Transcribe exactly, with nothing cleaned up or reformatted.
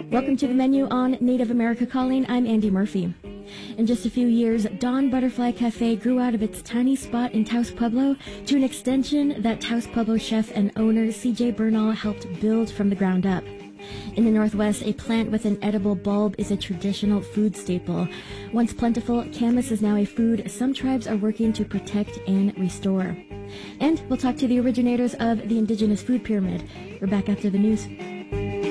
Welcome to the menu on Native America Calling. I'm Andy Murphy. In just a few years, Dawn Butterfly Cafe grew out of its tiny spot in Taos Pueblo to an extension that Taos Pueblo chef and owner C J Bernal helped build from the ground up. In the Northwest, a plant with an edible bulb is a traditional food staple. Once plentiful, camas is now a food some tribes are working to protect and restore. And we'll talk to the originators of the indigenous food pyramid. We're back after the news.